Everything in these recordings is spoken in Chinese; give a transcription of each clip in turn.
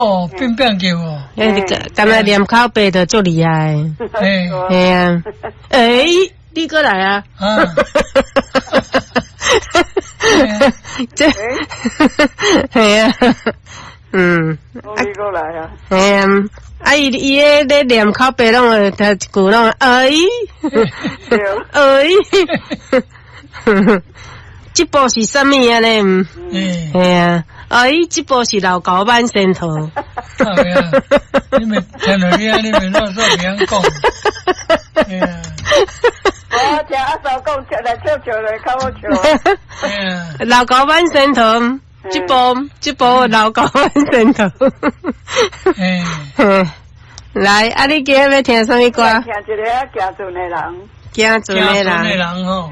哦，变变叫哦。 刚才念口白的足厉害。 哎， 系啊。哎，你过来啊。 啊。 这，系啊。嗯。 你过来啊。 系啊。啊，伊咧念口白拢会读一句拢哎。哎。这部是什么啊咧？系啊。哎，这部是老高版神图。 对啊，你们听到你啊，你们乱说别人讲。哎呀， 我听阿嫂讲，吃来笑笑来，看我笑。 哎呀， 老高版神图，这部老高版神图。 哎， 来，啊，你今日要听什么歌？ 听一个行船的人。 行船的人。 行船的人吼。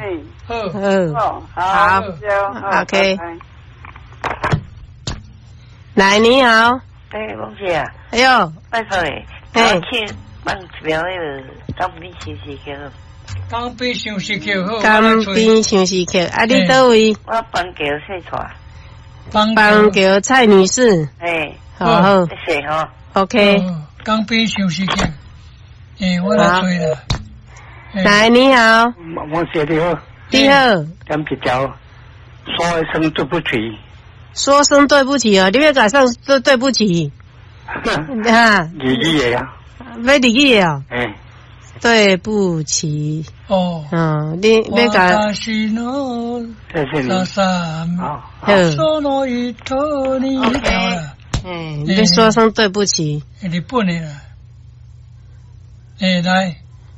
好，OK。来，你好。 哎，王姐啊。 哎呦， 拜托诶，我去帮一条那个江边休息区。 江边休息区好。 江边休息区，啊，你倒位？ 我帮桥洗菜。 帮桥蔡女士。 哎， 好， 谢谢哈。 OK。 江边休息区。哎，我来吹了。 来，你好。 王姐你好。 你好。 咱一条说一声对不起。 说声对不起哦，你要改上说对不起。啊， 日语的啊。 要日语的哦。 哎。 对不起。 哦。 嗯，你要改。 谢谢你。 你说声对不起。 日本的啦。来。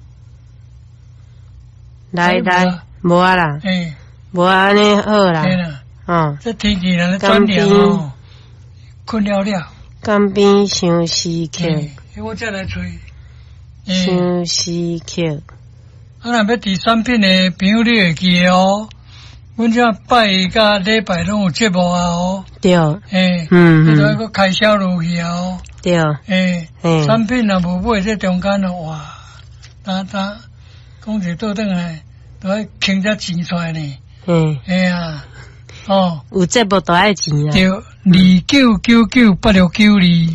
来，无啊啦。无安尼好啦。 这天气人转凉哦，困了了。 江边休息区。 我再来吹。 休息区。 啊，若要第三品的朋友你会记哦。阮这拜甲礼拜拢有节目啊哦。 对。 你都个开销落去哦。 对。 产品若无买，这中间哦哇，讲一倒转来，都要倾只钱出来呢。 有节目都爱钱啊。 对，29998692。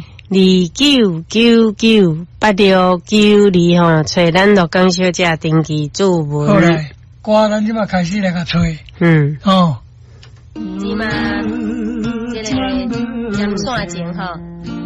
29998692吼，找咱陆江小姐登记注文。 好来，歌咱即马开始来甲吹。 即嘛，这个盐线前吼。